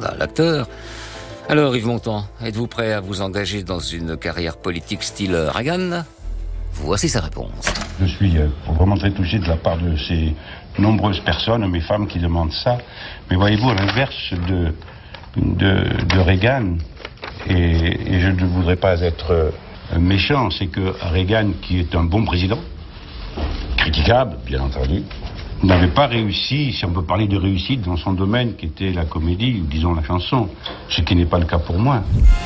scandale. Acteur. Alors Yves Montand, êtes-vous prêt à vous engager dans une carrière politique style Reagan ? Voici sa réponse. Je suis vraiment très touché de la part de ces nombreuses personnes, mes femmes qui demandent ça. Mais voyez-vous, à l'inverse de Reagan, et je ne voudrais pas être méchant, c'est que Reagan, qui est un bon président, critiquable, bien entendu, n'avait pas réussi, si on peut parler de réussite, dans son domaine qui était la comédie, ou disons la chanson, ce qui n'est pas le cas pour moi.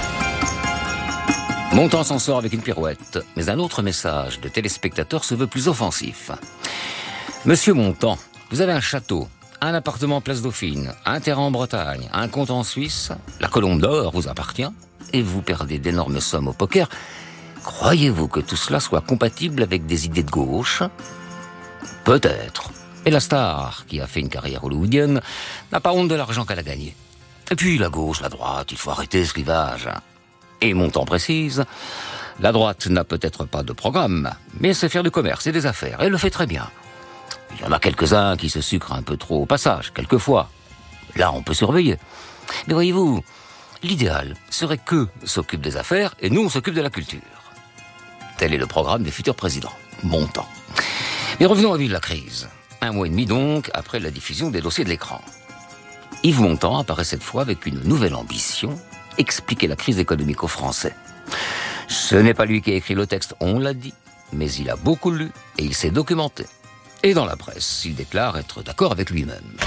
Montand s'en sort avec une pirouette, mais un autre message de téléspectateur se veut plus offensif. Monsieur Montand, vous avez un château, un appartement place Dauphine, un terrain en Bretagne, un compte en Suisse, la Colombe d'Or vous appartient, et vous perdez d'énormes sommes au poker. Croyez-vous que tout cela soit compatible avec des idées de gauche ? Peut-être. Et la star, qui a fait une carrière hollywoodienne, n'a pas honte de l'argent qu'elle a gagné. Et puis la gauche, la droite, il faut arrêter ce clivage. Et Montand précise, la droite n'a peut-être pas de programme, mais sait faire du commerce et des affaires, et elle le fait très bien. Il y en a quelques-uns qui se sucrent un peu trop au passage, quelquefois. Là, on peut surveiller. Mais voyez-vous, l'idéal serait qu'eux s'occupent des affaires et nous, on s'occupe de la culture. Tel est le programme des futurs présidents. Montand. Mais revenons à vivre la crise. 1 mois et demi donc, après la diffusion des dossiers de l'écran. Yves Montand apparaît cette fois avec une nouvelle ambition, expliquer la crise économique aux Français. Ce n'est pas lui qui a écrit le texte, on l'a dit, mais il a beaucoup lu et il s'est documenté. Et dans la presse, il déclare être d'accord avec lui-même.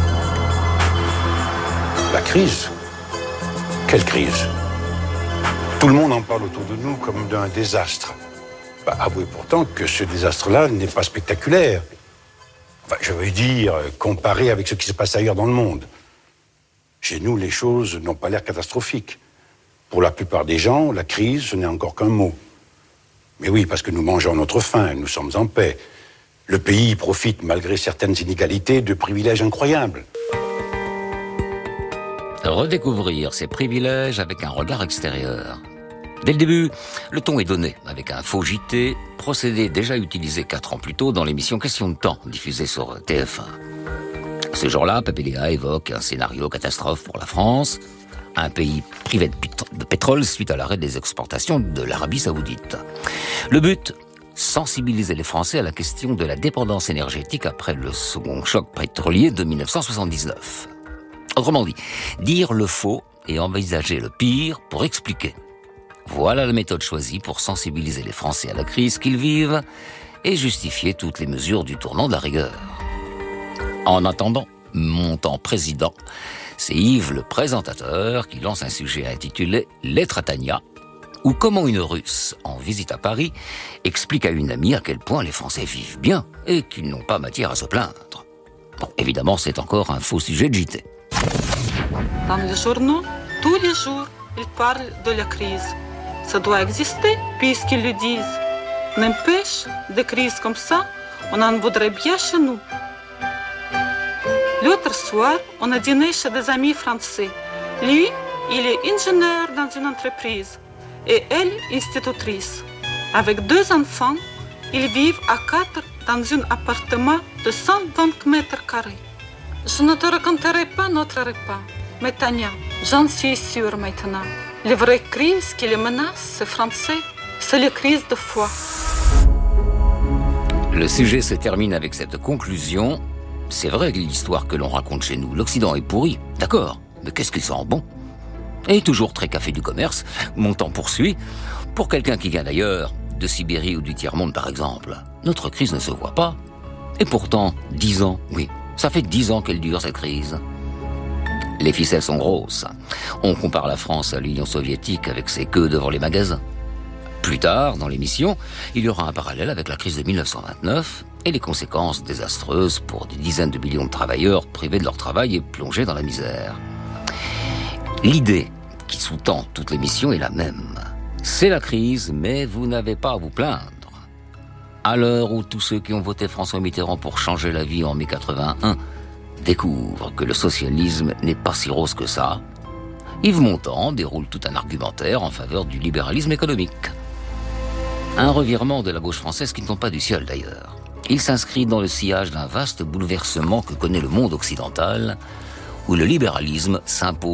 La crise ? Quelle crise ? Tout le monde en parle autour de nous comme d'un désastre. Avouez pourtant que ce désastre-là n'est pas spectaculaire. Enfin, je veux dire, comparé avec ce qui se passe ailleurs dans le monde. Chez nous, les choses n'ont pas l'air catastrophiques. Pour la plupart des gens, la crise, ce n'est encore qu'un mot. Mais oui, parce que nous mangeons notre faim, nous sommes en paix. Le pays profite, malgré certaines inégalités, de privilèges incroyables. Redécouvrir ces privilèges avec un regard extérieur. Dès le début, le ton est donné avec un faux JT, procédé déjà utilisé 4 ans plus tôt dans l'émission Question de temps, diffusée sur TF1. Ce jour-là, Papeléa évoque un scénario catastrophe pour la France, un pays privé de pétrole suite à l'arrêt des exportations de l'Arabie Saoudite. Le but, sensibiliser les Français à la question de la dépendance énergétique après le second choc pétrolier de 1979. Autrement dit, dire le faux et envisager le pire pour expliquer. Voilà la méthode choisie pour sensibiliser les Français à la crise qu'ils vivent et justifier toutes les mesures du tournant de la rigueur. En attendant, Montand président, c'est Yves le présentateur qui lance un sujet intitulé « Lettre à Tania » ou comment une Russe, en visite à Paris, explique à une amie à quel point les Français vivent bien et qu'ils n'ont pas matière à se plaindre. Bon, évidemment, c'est encore un faux sujet de JT. Dans les journaux, tous les jours, ils parlent de la crise. Ça doit exister, puisqu'ils le disent. N'empêche, des crises comme ça, on en voudrait bien chez nous. L'autre soir, on a dîné chez des amis français. Lui, il est ingénieur dans une entreprise et elle, institutrice. Avec 2 enfants, ils vivent à 4 dans un appartement de 120 mètres carrés. Je ne te raconterai pas notre repas, mais Tania, j'en suis sûre maintenant. Les vraies crises qui les menacent, ces Français, c'est les crises de foi. Le sujet se termine avec cette conclusion. C'est vrai que l'histoire que l'on raconte chez nous, l'Occident est pourri, d'accord, mais qu'est-ce qu'il sent bon ? Et toujours très café du commerce, Montand poursuit. Pour quelqu'un qui vient d'ailleurs, de Sibérie ou du tiers-monde par exemple, notre crise ne se voit pas. Et pourtant, 10 ans, oui, ça fait 10 ans qu'elle dure cette crise. Les ficelles sont grosses. On compare la France à l'Union soviétique avec ses queues devant les magasins. Plus tard, dans l'émission, il y aura un parallèle avec la crise de 1929 et les conséquences désastreuses pour des dizaines de millions de travailleurs privés de leur travail et plongés dans la misère. L'idée qui sous-tend toute l'émission est la même. C'est la crise, mais vous n'avez pas à vous plaindre. À l'heure où tous ceux qui ont voté François Mitterrand pour changer la vie en mai 81 découvrent que le socialisme n'est pas si rose que ça, Yves Montand déroule tout un argumentaire en faveur du libéralisme économique. Un revirement de la gauche française qui ne tombe pas du ciel d'ailleurs. Il s'inscrit dans le sillage d'un vaste bouleversement que connaît le monde occidental, où le libéralisme s'impose